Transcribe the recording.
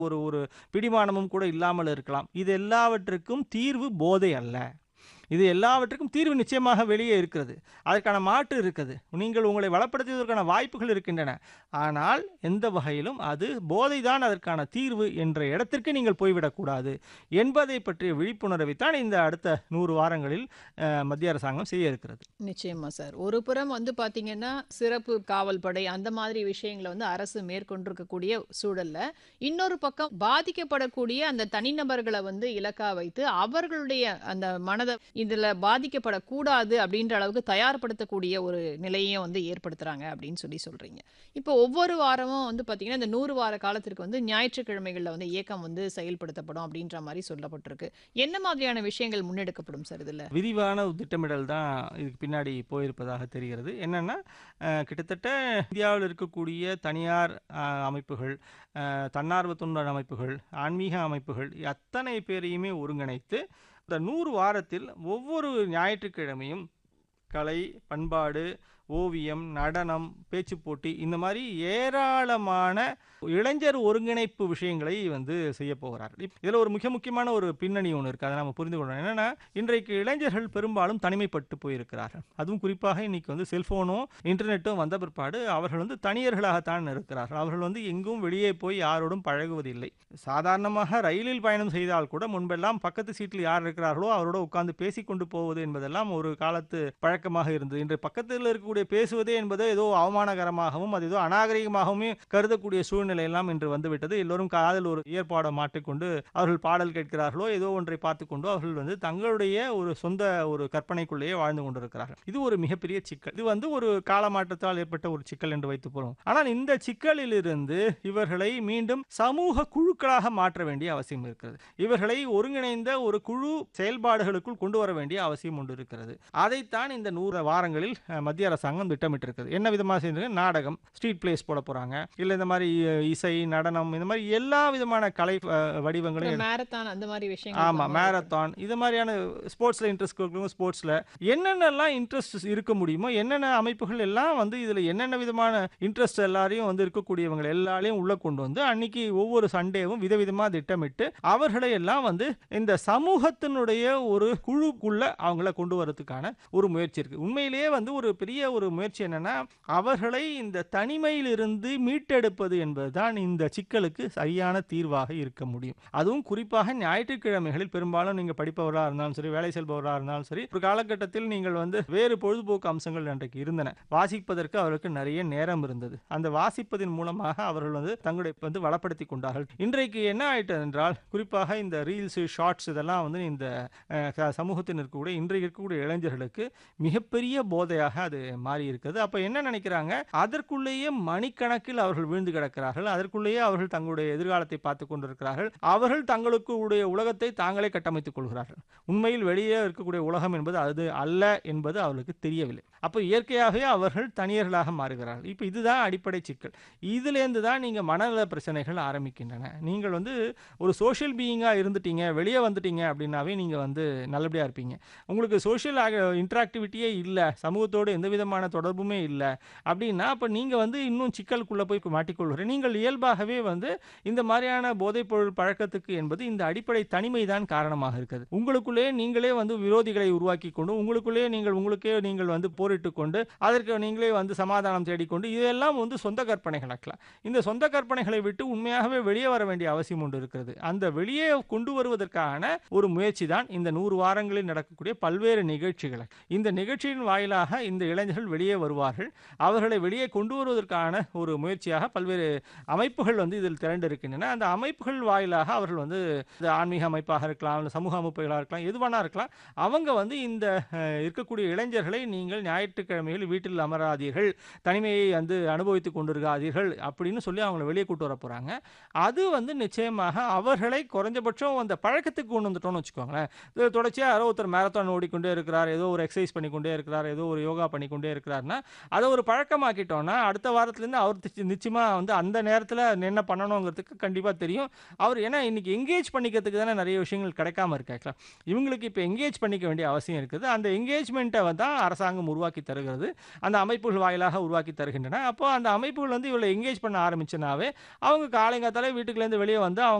ஒரு ஒரு பிடிமானமும் கூட இல்லாமல் இருக்கலாம். இது எல்லாவற்றுக்கும் தீர்வு போதை அல்ல. இது எல்லாவற்றுக்கும் தீர்வு நிச்சயமாக வெளியே இருக்கிறது. அதற்கான மாற்று இருக்குது. நீங்கள் உங்களை வளப்படுத்துவதற்கான வாய்ப்புகள் இருக்கின்றன. ஆனால் எந்த வகையிலும் அது போதைதான் அதற்கான தீர்வு என்ற இடத்திற்கு நீங்கள் போய்விடக்கூடாது என்பதை பற்றிய விழிப்புணர்வை தான் இந்த அடுத்த 100 வாரங்களில் மத்திய அரசாங்கம் செய்ய இருக்கிறது. நிச்சயமா சார். ஒரு புறம் பார்த்தீங்கன்னா, சிறப்பு காவல் படை அந்த மாதிரி விஷயங்கள அரசு மேற்கொண்டிருக்கக்கூடிய சூழல்ல, இன்னொரு பக்கம் பாதிக்கப்படக்கூடிய அந்த தனிநபர்கள இலக்கா வைத்து, அவர்களுடைய அந்த மனத இதுல பாதிக்கப்படக்கூடாது அப்படின்ற அளவுக்கு தயார்படுத்தக்கூடிய ஒரு நிலையையும் ஏற்படுத்துறாங்க அப்படின்னு சொல்றீங்க. இப்போ ஒவ்வொரு வாரமும் பார்த்தீங்கன்னா, இந்த 100 வார காலத்திற்கு ஞாயிற்றுக்கிழமைகள்ல இயக்கம் செயல்படுத்தப்படும் அப்படின்ற மாரி சொல்லப்பட்டிருக்கு. என்ன மாதிரியான விஷயங்கள் முன்னெடுக்கப்படும் சார் இதுல? விரிவான திட்டமிடல் தான் இதுக்கு பின்னாடி போயிருப்பதாக தெரிகிறது. என்னன்னா, கிட்டத்தட்ட இந்தியாவில் இருக்கக்கூடிய தனியார் அமைப்புகள், தன்னார்வ தொண்டர் அமைப்புகள், ஆன்மீக அமைப்புகள் அத்தனை பேரையுமே ஒருங்கிணைத்து இந்த 100 வாரத்தில் ஒவ்வொரு ஞாயிற்றுக்கிழமையும் கலை, பண்பாடு, ஓவியம், நடனம், பேச்சுப் போட்டி இந்த மாதிரி ஏராளமான இளைஞர் ஒருங்கிணைப்பு விஷயங்களை செய்ய போகிறார். இதில் ஒரு மிக முக்கியமான ஒரு பின்னணி ஒன்று இருக்குது. அதை நம்ம புரிந்து கொள்ளணும். என்னென்னா, இன்றைக்கு இளைஞர்கள் பெரும்பாலும் தனிமைப்பட்டு போயிருக்கிறார்கள். அதுவும் குறிப்பாக இன்னைக்கு செல்ஃபோனும் இன்டர்நெட்டும் வந்த பிற்பாடு அவர்கள் தனியர்களாகத்தான் இருக்கிறார்கள். அவர்கள் எங்கும் வெளியே போய் யாரோடும் பழகுவதில்லை. சாதாரணமாக ரயிலில் பயணம் செய்தால் கூட முன்பெல்லாம் பக்கத்து சீட்டில் யார் இருக்கிறார்களோ அவரோட உட்கார்ந்து பேசிக்கொண்டு போவது என்பதெல்லாம் ஒரு காலத்து பழக்கமாக இருந்தது. இன்று பக்கத்தில் இருக்கக்கூடிய பேசுவதே என்பது ஏதோ அவமானகரமாகவும் அது ஏதோ அநாகரிகமாகவும் கருதக்கூடிய சூழ்நிலை எல்லாம் இன்று வந்துவிட்டது. எல்லோரும் காதில் ஒரு இயற்பாடை மாட்டிக்கொண்டு அவர்கள் பாடல் கேட்கிறார்களோ ஏதோ ஒன்றை பார்த்துக்கொண்டு அவர்கள் தங்களுடைய ஒரு சொந்த ஒரு கற்பனைக்குள்ளேயே வாழ்ந்து கொண்டிருக்கிறார்கள். இது ஒரு மிகப்பெரிய சிக்கல். இது ஒரு காலமாற்றத்தால் ஏற்பட்ட ஒரு சிக்கல் என்று வைத்துப் போறோம். ஆனால் இந்த சிக்கலில் இருந்து இவர்களை மீண்டும் சமூக குழுக்களாக மாற்ற வேண்டிய அவசியம் இருக்கிறது. இவர்களை ஒருங்கிணைந்த ஒரு குழு செயல்பாடுகளுக்குள் கொண்டு வர வேண்டிய அவசியம் ஒன்று இருக்கிறது. அதைத்தான் இந்த 100 வாரங்களில் மத்திய அரசாங்கம் திட்டமிட்டிருக்கிறது. என்ன விதமாக செய்யுங்க, நாடகம், ஸ்ட்ரீட் பிளேஸ் போட போறாங்க, இல்ல இந்த மாதிரி இசை, நடனம், இந்த மாதிரி எல்லா விதமான கலை வடிவங்களையும், மேரத்தான் அந்த மாதிரி விஷயங்கள். ஆமா, மேரத்தான், இது மாதிரியான ஸ்போர்ட்ஸ்ல இன்ட்ரெஸ்ட் இருக்கவங்க ஸ்போர்ட்ஸ்ல என்னென்னலாம் இன்ட்ரெஸ்ட் இருக்க முடியுமோ, என்னென்ன அமைப்புகள் எல்லாம் இதுல என்னென்ன விதமான இன்ட்ரெஸ்ட் எல்லாரையும் இருக்கக்கூடியவங்க எல்லாரையும் உள்ள கொண்டு அன்னைக்கு ஒவ்வொரு சண்டேவும் விதவிதமா திட்டமிட்டு அவர்களை எல்லாம் இந்த சமூகத்தினுடைய ஒரு குழுக்குள்ள அவங்கள கொண்டு வரதுக்கான ஒரு முயற்சி இருக்கு. உண்மையிலேயே ஒரு பெரிய ஒரு முயற்சி என்னன்னா, அவர்களை இந்த தனிமையிலிருந்து மீட்டெடுப்பது என்பதுதான் இந்த சிக்கலுக்கு சரியான தீர்வாக இருக்க முடியும். அதுவும் குறிப்பாக ஞாயிற்றுக்கிழமைகளில் பெரும்பாலும் நீங்க படிப்பவராக இருந்தாலும் சரி, வேலை செல்பவராக இருந்தாலும் சரி, ஒரு காலகட்டத்தில் நீங்கள் வேறு பொழுதுபோக்கு அம்சங்கள் அன்றைக்கு இருந்தன. வாசிப்பதற்கு அவருக்கு நிறைய நேரம் இருந்தது. அந்த வாசிப்பதின் மூலமாக அவர்கள் தங்களை வளப்படுத்திக் கொண்டார்கள். இன்றைக்கு என்ன ஆயிட்டது என்றால், குறிப்பாக இந்த ரீல்ஸ், ஷார்ட்ஸ் இதெல்லாம் இந்த சமூகத்தில் இருக்கக்கூடிய இன்றைக்கு இருக்கக்கூடிய இளைஞர்களுக்கு மிகப்பெரிய போதையாக அது மாறி இருக்குது. அப்ப என்ன நினைக்கிறாங்க, அதற்குள்ளேயே மணிக்கணக்கில் அவர்கள் வீழ்ந்து கிடக்கிறார்கள். அதற்குள்ளேயே அவர்கள் தங்களுடைய எதிர்காலத்தை பார்த்துக் கொண்டிருக்கிறார்கள். அவர்கள் தங்களுக்கு உடைய உலகத்தை தாங்களே கட்டமைத்துக் கொள்கிறார்கள். உண்மையில் வெளியே இருக்கக்கூடிய உலகம் என்பது அது அல்ல என்பது அவர்களுக்கு தெரியவில்லை. அப்ப இயற்கையாகவே அவர்கள் தனியர்களாக மாறுகிறார்கள். இப்ப இதுதான் அடிப்படை சிக்கல். இதிலேருந்து தான் நீங்க மனநல பிரச்சனைகள் ஆரம்பிக்கின்றன. நீங்கள் ஒரு சோஷியல் பீயிங்கா இருந்துட்டீங்க, வெளியே வந்துட்டீங்க அப்படின்னாவே நீங்க நல்லபடியா இருப்பீங்க. உங்களுக்கு சோஷியல் இன்டராக்டிவிட்டியே இல்ல, சமூகத்தோடு எந்த விதமான தொடர்புமே இல்லை அப்படின்னா, அப்ப நீங்க இன்னும் சிக்கலுக்குள்ள போய் மாட்டிக்கொள்கிற. நீங்கள் இயல்பாகவே இந்த மாதிரியான போதைப் பொருள் பழக்கத்துக்கு என்பது இந்த அடிப்படை தனிமை தான் காரணமாக இருக்குது. உங்களுக்குள்ளே நீங்களே விரோதிகளை உருவாக்கி கொண்டு, உங்களுக்குள்ளே உங்களுக்கே நீங்கள் போரிட்டு கொண்டு, அதற்கு நீங்களே சமாதானம் தேடிக்கொண்டு, இதெல்லாம் சொந்த கற்பனைகள் ஆக்கலாம். இந்த சொந்த கற்பனைகளை விட்டு உண்மையாகவே வெளியே வர வேண்டிய அவசியம் ஒன்று இருக்கிறது. அந்த வெளியே கொண்டு வருவதற்கான ஒரு முயற்சி தான் இந்த 100 வாரங்களில் நடக்கக்கூடிய பல்வேறு நிகழ்ச்சிகள். இந்த நிகழ்ச்சியின் வாயிலாக இந்த இளைஞர்கள் வெளியே வருவார்கள். அவர்களை வெளியே கொண்டு வருவதற்கான ஒரு முயற்சியாக பல்வேறு அமைப்புகள் இதில் திரண்டு இருக்கின்றன. அந்த அமைப்புகள் வாயிலாக அவர்கள் ஆன்மீக அமைப்பாக இருக்கலாம், சமூக அமைப்புகளாக இருக்கலாம், எதுவானா இருக்கலாம். அவங்க இந்த இருக்கக்கூடிய இளைஞர்களை நீங்கள் ஞாயிற்றுக்கிழமைகள் வீட்டில் அமராதீர்கள், தனிமையை அனுபவித்துக் கொண்டிருக்காதீர்கள் அப்படின்னு சொல்லி அவங்களை வெளியே கூட்டு வர போறாங்க. அது நிச்சயமாக அவர்களை குறைஞ்சபட்சம் அந்த பழக்கத்துக்கு கொண்டு வந்துட்டோம்னு வச்சுக்கோங்களேன். தொடர்ச்சியா யாரோ ஒருத்தர் மேரத்தான் ஓடிக்கொண்டே இருக்கிறார், ஏதோ ஒரு எக்ஸசைஸ் பண்ணிக்கொண்டே இருக்கிறார், ஏதோ ஒரு யோகா பண்ணிக்கொண்டே இருக்கிறாருன்னா, அதை ஒரு பழக்கமாக்கிட்டோம்னா அடுத்த வாரத்திலேருந்து அவர் நிச்சயமா அந்த நேரத்தில் என்ன பண்ணணுங்கிறதுக்கு கண்டிப்பாக தெரியும். அவர் ஏன்னா இன்னைக்கு எங்கேஜ் பண்ணிக்கிறதுக்கு தானே நிறைய விஷயங்கள் கிடைக்காம இருக்காங்களா. இவங்களுக்கு இப்போ எங்கேஜ் பண்ணிக்க வேண்டிய அவசியம் இருக்குது. அந்த எங்கேஜ்மெண்ட்டை தான் அரசாங்கம் உருவாக்கி உருவாக்கி தருகிறது. அந்த அமைப்புகள் வாயிலாக உருவாக்கி தருகின்றன. அப்போ அந்த அமைப்புகள் வந்து இவள என்கேஜ் பண்ண ஆரம்பிச்சனாவே, அவங்க காலைங்காத்தாலே வீட்டுக்குள்ளேருந்து வெளிய வந்து